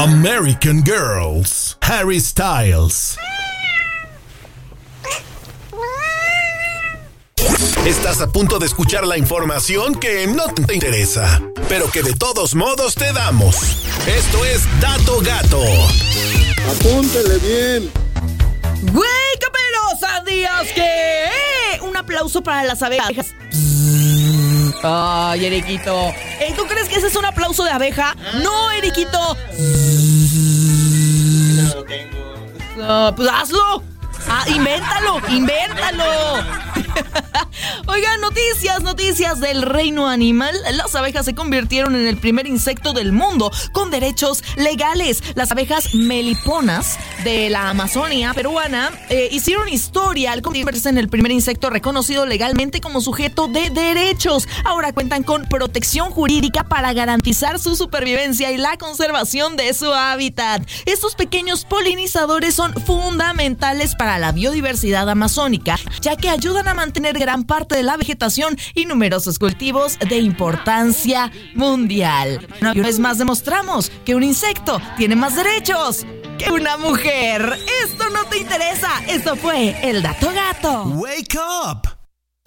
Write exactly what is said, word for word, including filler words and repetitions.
American Girls, Harry Styles. Estás a punto de escuchar la información que no te interesa, pero que de todos modos te damos. Esto es Dato Gato. Apúntele bien. ¡Güey, caperos! ¡Adiós! ¿Qué? Un aplauso para las abejas. Ay, Eriquito. ¿Eh, ¿Tú crees que ese es un aplauso de abeja? No, Eriquito. No lo tengo. Uh, pues hazlo. Ah, invéntalo, invéntalo. Oigan, noticias, noticias del reino animal. Las abejas se convirtieron en el primer insecto del mundo con derechos legales. Las abejas meliponas de la Amazonia peruana eh, hicieron historia al convertirse en el primer insecto reconocido legalmente como sujeto de derechos. Ahora cuentan con protección jurídica para garantizar su supervivencia y la conservación de su hábitat. Estos pequeños polinizadores son fundamentales para la biodiversidad amazónica, ya que ayudan a mantener gran parte de la vegetación y numerosos cultivos de importancia mundial. Una vez más demostramos que un insecto tiene más derechos que una mujer. Esto no te interesa. Esto fue el Dato Gato. Wake up.